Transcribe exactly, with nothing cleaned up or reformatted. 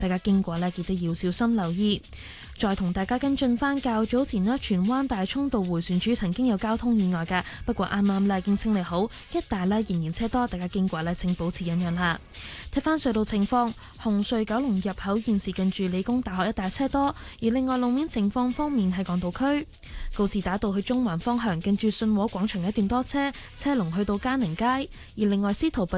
大家經過呢記得要小心留意。再同大家跟進翻較早前呢，荃灣大涌道迴旋處曾經有交通意外嘅，不過啱啱呢已經清理好，一帶呢仍然車多，大家經過呢請保持忍讓啦。睇翻隧道情況，紅隧九龍入口現時近住理工大學一帶車多，而另外路面情況方面係港島區告士打道去中環方向近住信和廣場一段多車，車龍去到嘉寧街，而另外司徒拔